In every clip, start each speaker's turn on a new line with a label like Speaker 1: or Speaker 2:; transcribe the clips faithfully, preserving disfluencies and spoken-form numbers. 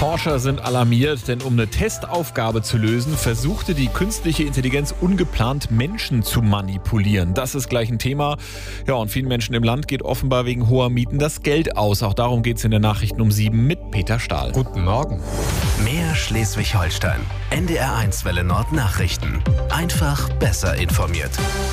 Speaker 1: Forscher sind alarmiert, denn um eine Testaufgabe zu lösen, versuchte die künstliche Intelligenz ungeplant Menschen zu manipulieren. Das ist gleich ein Thema. Ja, und vielen Menschen im Land geht offenbar wegen hoher Mieten das Geld aus. Auch darum geht es in den Nachrichten um sieben mit Peter Stahl.
Speaker 2: Guten Morgen.
Speaker 3: Mehr Schleswig-Holstein. N D R eins Welle Nord Nachrichten. Einfach besser informiert.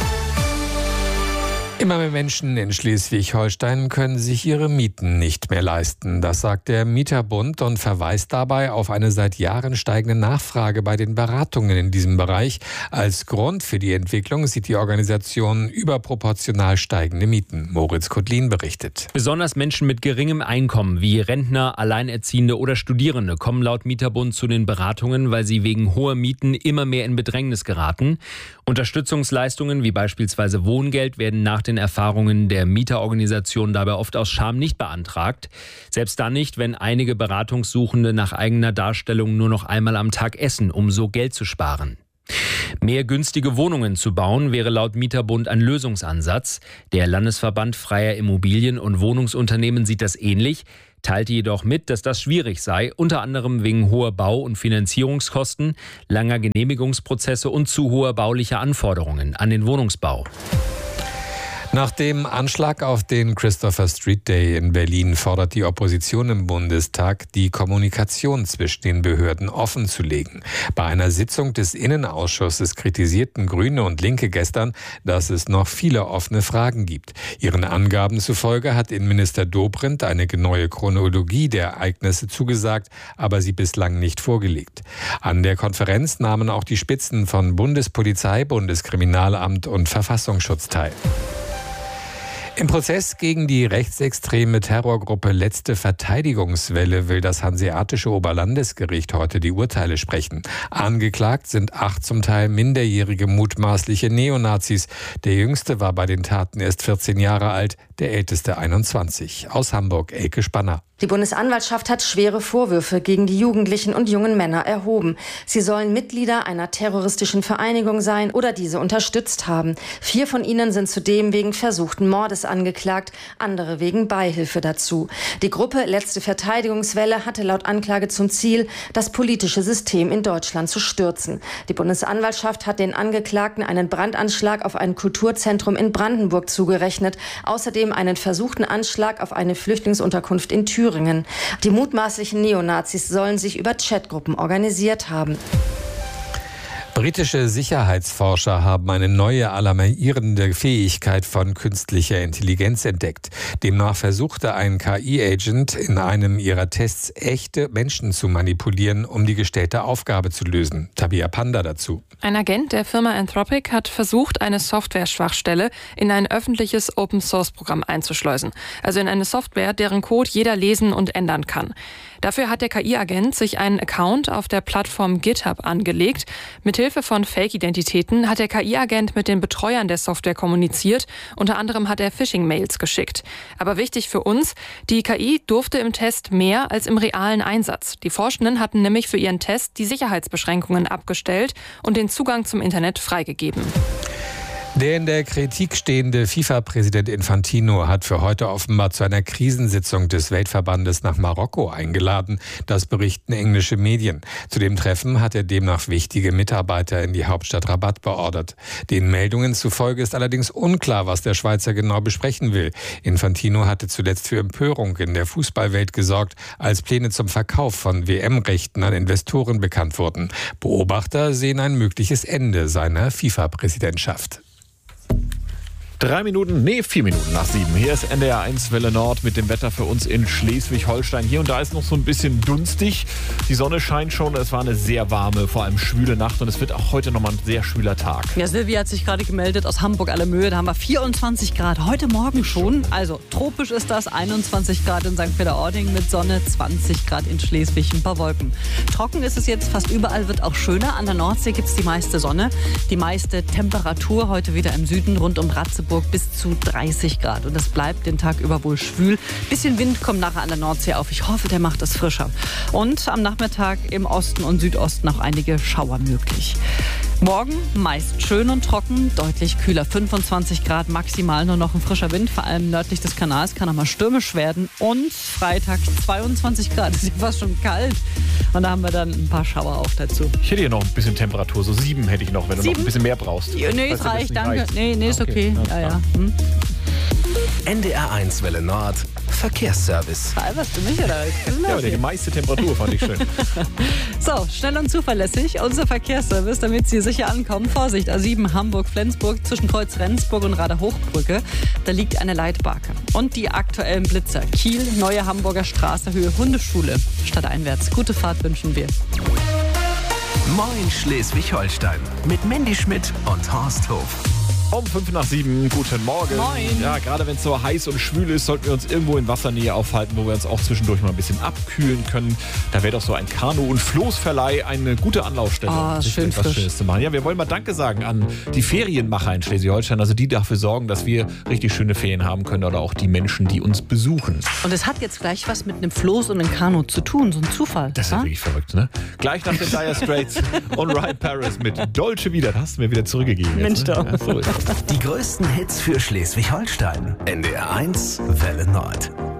Speaker 2: Immer mehr Menschen in Schleswig-Holstein können sich ihre Mieten nicht mehr leisten. Das sagt der Mieterbund und verweist dabei auf eine seit Jahren steigende Nachfrage bei den Beratungen in diesem Bereich. Als Grund für die Entwicklung sieht die Organisation überproportional steigende Mieten. Moritz Kotlin berichtet.
Speaker 4: Besonders Menschen mit geringem Einkommen wie Rentner, Alleinerziehende oder Studierende kommen laut Mieterbund zu den Beratungen, weil sie wegen hoher Mieten immer mehr in Bedrängnis geraten. Unterstützungsleistungen wie beispielsweise Wohngeld werden nach den Erfahrungen der Mieterorganisation dabei oft aus Scham nicht beantragt. Selbst dann nicht, wenn einige Beratungssuchende nach eigener Darstellung nur noch einmal am Tag essen, um so Geld zu sparen. Mehr günstige Wohnungen zu bauen, wäre laut Mieterbund ein Lösungsansatz. Der Landesverband Freier Immobilien- und Wohnungsunternehmen sieht das ähnlich, teilte jedoch mit, dass das schwierig sei, unter anderem wegen hoher Bau- und Finanzierungskosten, langer Genehmigungsprozesse und zu hoher baulicher Anforderungen an den Wohnungsbau.
Speaker 2: Nach dem Anschlag auf den Christopher Street Day in Berlin fordert die Opposition im Bundestag, die Kommunikation zwischen den Behörden offenzulegen. Bei einer Sitzung des Innenausschusses kritisierten Grüne und Linke gestern, dass es noch viele offene Fragen gibt. Ihren Angaben zufolge hat Innenminister Dobrindt eine neue Chronologie der Ereignisse zugesagt, aber sie bislang nicht vorgelegt. An der Konferenz nahmen auch die Spitzen von Bundespolizei, Bundeskriminalamt und Verfassungsschutz teil. Im Prozess gegen die rechtsextreme Terrorgruppe Letzte Verteidigungswelle will das Hanseatische Oberlandesgericht heute die Urteile sprechen. Angeklagt sind acht zum Teil minderjährige mutmaßliche Neonazis. Der jüngste war bei den Taten erst vierzehn Jahre alt, der älteste einundzwanzig. Aus Hamburg, Elke Spanner.
Speaker 5: Die Bundesanwaltschaft hat schwere Vorwürfe gegen die Jugendlichen und jungen Männer erhoben. Sie sollen Mitglieder einer terroristischen Vereinigung sein oder diese unterstützt haben. Vier von ihnen sind zudem wegen versuchten Mordes angeklagt, andere wegen Beihilfe dazu. Die Gruppe Letzte Verteidigungswelle hatte laut Anklage zum Ziel, das politische System in Deutschland zu stürzen. Die Bundesanwaltschaft hat den Angeklagten einen Brandanschlag auf ein Kulturzentrum in Brandenburg zugerechnet, außerdem einen versuchten Anschlag auf eine Flüchtlingsunterkunft in Thüringen. Die mutmaßlichen Neonazis sollen sich über Chatgruppen organisiert haben.
Speaker 2: Britische Sicherheitsforscher haben eine neue alarmierende Fähigkeit von künstlicher Intelligenz entdeckt. Demnach versuchte ein K I-Agent in einem ihrer Tests echte Menschen zu manipulieren, um die gestellte Aufgabe zu lösen. Tabia Panda dazu.
Speaker 6: Ein Agent der Firma Anthropic hat versucht, eine Software-Schwachstelle in ein öffentliches Open-Source-Programm einzuschleusen. Also in eine Software, deren Code jeder lesen und ändern kann. Dafür hat der K I-Agent sich einen Account auf der Plattform GitHub angelegt. Mithilfe von Fake-Identitäten hat der K I-Agent mit den Betreuern der Software kommuniziert. Unter anderem hat er Phishing-Mails geschickt. Aber wichtig für uns, die K I durfte im Test mehr als im realen Einsatz. Die Forschenden hatten nämlich für ihren Test die Sicherheitsbeschränkungen abgestellt und den Zugang zum Internet freigegeben.
Speaker 2: Der in der Kritik stehende FIFA-Präsident Infantino hat für heute offenbar zu einer Krisensitzung des Weltverbandes nach Marokko eingeladen. Das berichten englische Medien. Zu dem Treffen hat er demnach wichtige Mitarbeiter in die Hauptstadt Rabat beordert. Den Meldungen zufolge ist allerdings unklar, was der Schweizer genau besprechen will. Infantino hatte zuletzt für Empörung in der Fußballwelt gesorgt, als Pläne zum Verkauf von W M-Rechten an Investoren bekannt wurden. Beobachter sehen ein mögliches Ende seiner FIFA-Präsidentschaft.
Speaker 1: Drei Minuten, nee, vier Minuten nach sieben. Hier ist N D R eins Welle Nord mit dem Wetter für uns in Schleswig-Holstein. Hier und da ist noch so ein bisschen dunstig. Die Sonne scheint schon. Es war eine sehr warme, vor allem schwüle Nacht. Und es wird auch heute nochmal ein sehr schwüler Tag.
Speaker 7: Ja, Silvi hat sich gerade gemeldet aus Hamburg, Allermöhe. Da haben wir vierundzwanzig Grad. Heute Morgen schon. Also tropisch ist das. einundzwanzig Grad in Sankt Peter-Ording mit Sonne. zwanzig Grad in Schleswig, ein paar Wolken. Trocken ist es jetzt fast überall, wird auch schöner. An der Nordsee gibt es die meiste Sonne. Die meiste Temperatur heute wieder im Süden rund um Ratzeburg bis zu dreißig Grad. Und es bleibt den Tag über wohl schwül. Bisschen Wind kommt nachher an der Nordsee auf. Ich hoffe, der macht es frischer. Und am Nachmittag im Osten und Südosten auch einige Schauer möglich. Morgen meist schön und trocken, deutlich kühler, fünfundzwanzig Grad maximal, nur noch ein frischer Wind, vor allem nördlich des Kanals kann auch mal stürmisch werden und Freitag zweiundzwanzig Grad, ist ja fast schon kalt und da haben wir dann ein paar Schauer auch dazu.
Speaker 1: Ich hätte hier noch ein bisschen Temperatur, so sieben hätte ich noch, wenn du
Speaker 7: Sieben?
Speaker 1: noch ein bisschen mehr brauchst.
Speaker 7: Ja, nee, es reicht, danke.
Speaker 1: Reicht.
Speaker 7: Nee, nee, ist okay.
Speaker 1: okay.
Speaker 7: Ja, ja. Hm.
Speaker 3: N D R eins Welle Nord, Verkehrsservice.
Speaker 7: Weiberst du mich oder?
Speaker 1: Ja, aber die meiste Temperatur fand ich schön.
Speaker 7: So, schnell und zuverlässig, unser Verkehrsservice, damit Sie sicher ankommen. Vorsicht, A sieben Hamburg-Flensburg zwischen Kreuz Rendsburg und Rader-Hochbrücke. Da liegt eine Leitbarke. Und die aktuellen Blitzer. Kiel, Neue Hamburger Straße, Höhe Hundeschule. Stadteinwärts. Gute Fahrt wünschen wir.
Speaker 3: Moin Schleswig-Holstein mit Mandy Schmidt und Horst Hof.
Speaker 1: Um fünf nach sieben, guten Morgen.
Speaker 7: Moin.
Speaker 1: Ja, gerade wenn es so heiß und schwül ist, sollten wir uns irgendwo in Wassernähe aufhalten, wo wir uns auch zwischendurch mal ein bisschen abkühlen können. Da wäre doch so ein Kanu- und Floßverleih eine gute Anlaufstelle,
Speaker 7: Oh,
Speaker 1: um sich
Speaker 7: schön
Speaker 1: etwas
Speaker 7: frisch.
Speaker 1: Schönes zu machen. Ja, wir wollen mal Danke sagen an die Ferienmacher in Schleswig-Holstein, also die dafür sorgen, dass wir richtig schöne Ferien haben können oder auch die Menschen, die uns besuchen.
Speaker 7: Und es hat jetzt gleich was mit einem Floß und einem Kanu zu tun, so ein Zufall.
Speaker 1: Das ist ja
Speaker 7: ha?
Speaker 1: wirklich verrückt, ne? Gleich nach den Dire Straits und Ryan Paris mit Dolce Vita. Das hast du mir wieder zurückgegeben.
Speaker 7: Mensch,
Speaker 1: jetzt, ne?
Speaker 7: doch.
Speaker 1: Ja, so ist das.
Speaker 3: Die größten Hits für Schleswig-Holstein. N D R eins Welle Nord.